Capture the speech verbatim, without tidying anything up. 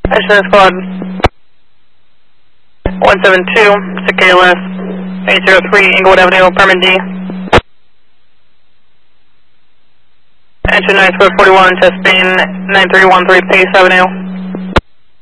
Engine Squad one seven two, Cicalas, eight zero three, Inglewood Avenue, Permin D. Engine nine Squad forty-one, Chest Bean, nine three one three, Pace Avenue.